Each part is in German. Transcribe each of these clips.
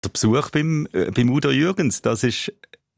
Der Besuch beim Udo Jürgens, das ist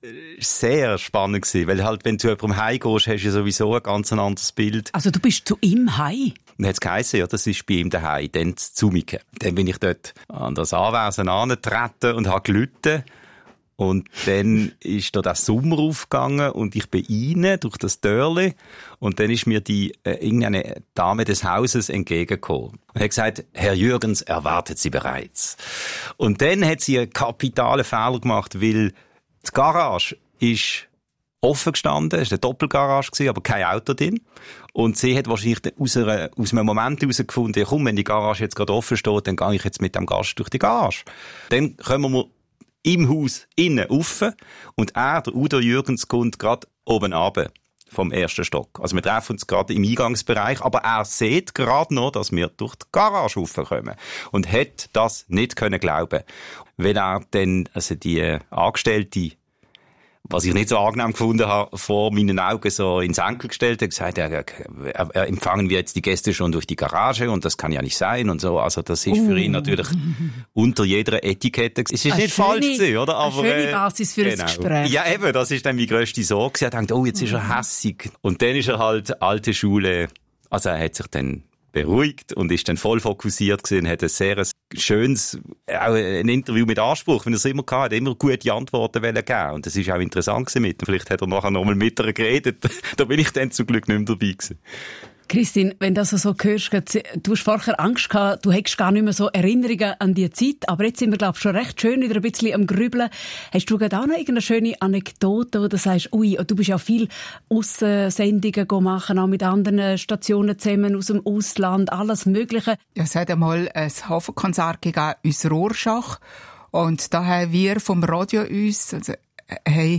sehr spannend gewesen, weil halt, wenn du zu jemandem heimgehst, hast du sowieso ein ganz anderes Bild. Also du bist zu ihm heim? Dann hat es geheißen, ja, das ist bei ihm daheim, dann zu Zumiken. Dann bin ich dort an das Anwesen herangetreten und habe gelitten. Und dann ist da der Sommer aufgegangen und ich bin rein durch das Türli und dann ist mir irgendeine Dame des Hauses entgegengekommen und hat gesagt, Herr Jürgens erwartet Sie bereits. Und dann hat sie einen kapitalen Fehler gemacht, weil die Garage ist offen gestanden, es war eine Doppelgarage, aber kein Auto drin. Und sie hat wahrscheinlich aus einem Moment herausgefunden, ja komm, wenn die Garage jetzt gerade offen steht, dann gehe ich jetzt mit dem Gast durch die Garage. Dann kommen wir im Haus innen rauf und der Udo Jürgens, kommt gerade oben runter vom ersten Stock. Also wir treffen uns gerade im Eingangsbereich, aber er sieht gerade noch, dass wir durch die Garage raufkommen und hat das nicht können glauben. Wenn er dann, also die Angestellte, was ich nicht so angenehm gefunden habe, vor meinen Augen so ins Enkel gestellt, hat gesagt, empfangen wir jetzt die Gäste schon durch die Garage und das kann ja nicht sein und so. Also das ist für ihn natürlich unter jeder Etikette. Es ist nicht falsch gewesen, oder? Aber, eine schöne Basis für das Gespräch. Ja eben, das ist dann meine grösste Sorge. Er denkt, oh, jetzt ist er hässig. Und dann ist er halt alte Schule, also er hat sich dann beruhigt und ist dann voll fokussiert gewesen, hat ein sehr schönes, auch ein Interview mit Anspruch, wenn er es immer gehabt hat, immer gute Antworten geben. Und das ist auch interessant gewesen mit ihm. Vielleicht hat er nachher nochmal mit ihr geredet. Da bin ich dann zum Glück nicht mehr dabei gewesen. Christine, wenn du das so hörst, du hast vorher Angst gehabt, du hättest gar nicht mehr so Erinnerungen an die Zeit, aber jetzt sind wir, glaube ich, schon recht schön wieder ein bisschen am Grübeln. Hast du gerade auch noch irgendeine schöne Anekdote, wo du sagst, ui, du bist ja viel Aussendungen machen, auch mit anderen Stationen zusammen aus dem Ausland, alles Mögliche. Ja, es hat einmal ein Hafenkonzert gegeben, uns Rorschach, und da haben wir vom Radio uns, haben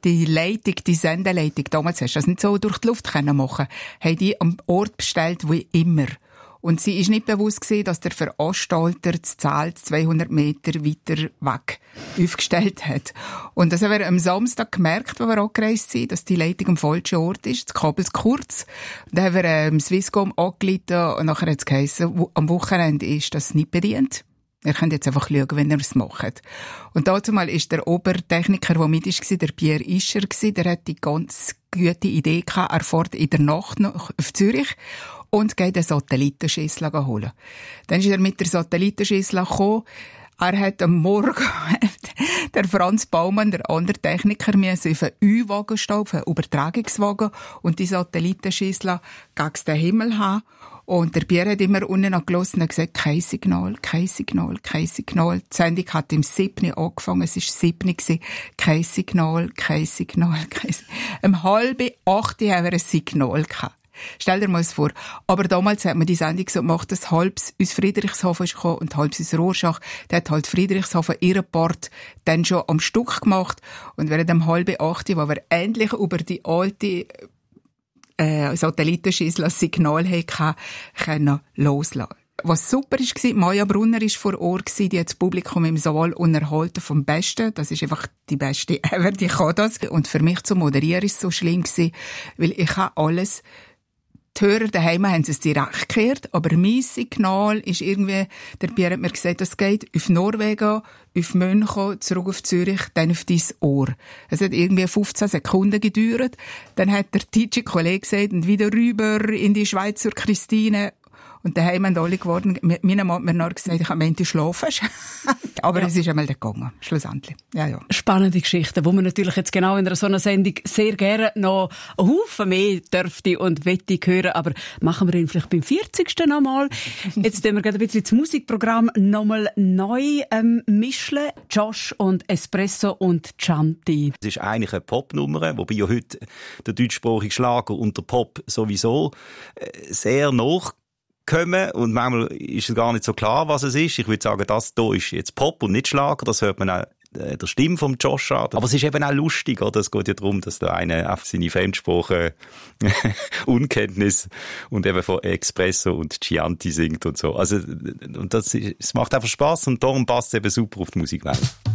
die Sendeleitung, damals hast du das nicht so durch die Luft machen, haben die am Ort bestellt, wie immer. Und sie ist nicht bewusst gewesen, dass der Veranstalter das Zelt 200 Meter weiter weg aufgestellt hat. Und das haben wir am Samstag gemerkt, als wir angereist sind, dass die Leitung am falschen Ort ist, das Kabel ist kurz. Dann haben wir Swisscom angerufen und nachher hat es geheißen, am Wochenende ist das nicht bedient. Ihr könnt jetzt einfach schauen, wenn ihr es macht. Und dazu mal ist der Obertechniker, der mit war, der Pierre Ischer, der hat die ganz gute Idee gehabt, er fährt in der Nacht noch auf Zürich und geht einen Satellitenschüssel holen. Dann ist er mit der Satellitenschüssel gekommen. Er hat am Morgen, der Franz Baumann, der andere Techniker, mir auf einen U-Wagen stehen, auf einen Übertragungswagen, und die Satellitenschüssel gegen den Himmel haben. Und der Pierre hat immer unten angelassen und gesagt, kein Signal, kein Signal, kein Signal. Die Sendung hat im 7. angefangen, es war 7. Kein Signal, kein Signal, kein Signal. Um 7:30 haben wir ein Signal gehabt. Stell dir mal das vor. Aber damals hat man die Sendung so gemacht, dass halbs aus Friedrichshafen ist gekommen und halbs aus Rorschach. Der hat halt Friedrichshafen ihren Part dann schon am Stück gemacht. Und während um 7:30, wo wir endlich über die alte Satellitenschüssel als Signal hatten, können loslassen. Was super war, Maja Brunner war vor Ort, die hat das Publikum im Saal unterhalten vom Besten. Das ist einfach die beste ever, die kann das. Und für mich zu moderieren ist es so schlimm gewesen, weil ich habe alles, die Hörer daheim haben es direkt gehört, aber mein Signal ist irgendwie, der Pierre hat mir gesagt, das geht auf Norwegen, auf München, zurück auf Zürich, dann auf dein Ohr. Es hat irgendwie 15 Sekunden gedauert. Dann hat der DJ-Kollege gesagt, und wieder rüber in die Schweiz zur Christine. Und daheim haben alle geworden. Meine Mann hat mir noch gesagt, ich meinte, du schlafst. Aber ja, es ist einmal gegangen, schlussendlich. Ja, ja. Spannende Geschichten, wo man natürlich jetzt genau in so einer Sendung sehr gerne noch einen Haufen mehr dürfte und wette hören. Aber machen wir ihn vielleicht beim 40. nochmal. Jetzt tun wir gerade ein bisschen das Musikprogramm nochmal neu mischen. Josh und Espresso und Chanti. Es ist eigentlich eine Popnummer, wobei ja heute der deutschsprachige Schlager und der Pop sowieso sehr kommen und manchmal ist es gar nicht so klar, was es ist. Ich würde sagen, das hier ist jetzt Pop und nicht Schlager, das hört man auch der Stimme vom Josh an. Aber es ist eben auch lustig, oder? Es geht ja darum, dass da einer auf seine Fremdsprache Unkenntnis und eben von Espresso und Chianti singt und so. Also, und es macht einfach Spass und darum passt es eben super auf die Musikwelt.